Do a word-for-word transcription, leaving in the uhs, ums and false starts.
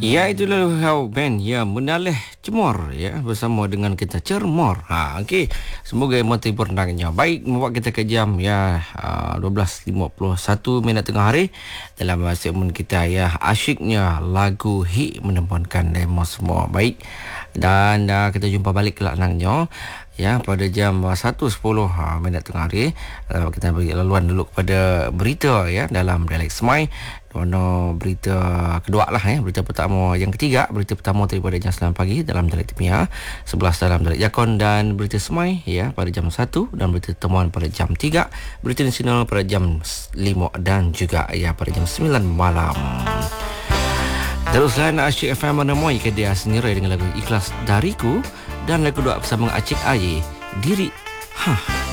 Ya, itulah how band ya menalih cemor ya bersama dengan kita cermor. Ha okey. Semoga emosi terhibur dengannya. Baik, membawa kita ke jam ya uh, dua belas lima puluh satu minit tengah hari dalam uh, segmen kita ya asyiknya lagu hit menemukan demo semua. Baik. Dan uh, kita jumpa balik ke laknangnya ya pada jam uh, satu sepuluh uh, minit tengah hari. Uh, kita bagi laluan dulu kepada berita ya dalam dialek Semai. Mana berita kedua lah ya, berita pertama yang ketiga, berita pertama daripada jam sembilan pagi dalam dialek Timia, sebelas dalam dialek Jakon, dan berita Semai ya pada jam satu, dan berita temuan pada jam tiga, berita nasional pada jam lima dan juga ya pada jam sembilan malam. Teruslah Asyik F M menemui ke dia sendiri dengan lagu Ikhlas Dariku dan lagu doa bersama Acik Aye Diri. Hah.